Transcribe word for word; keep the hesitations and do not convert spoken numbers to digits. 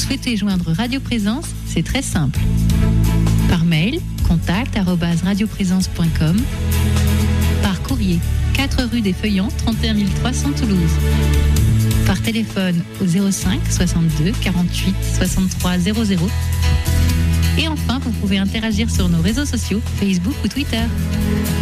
souhaitez joindre Radio Présence, c'est très simple. Par mail, contact arobase radioprésence point com. Par courrier, quatre rue des Feuillants, trente et un mille trois cents Toulouse. Par téléphone au zéro cinq soixante-deux quarante-huit soixante-trois zéro zéro. Et enfin, vous pouvez interagir sur nos réseaux sociaux, Facebook ou Twitter.